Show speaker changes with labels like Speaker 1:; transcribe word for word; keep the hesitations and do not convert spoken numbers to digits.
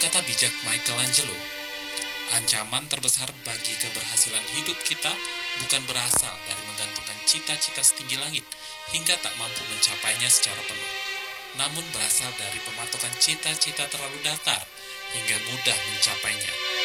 Speaker 1: Berkata bijak Michelangelo, ancaman terbesar bagi keberhasilan hidup kita bukan berasal dari menggantungkan cita-cita setinggi langit hingga tak mampu mencapainya secara penuh, namun berasal dari pematokan cita-cita terlalu datar hingga mudah mencapainya.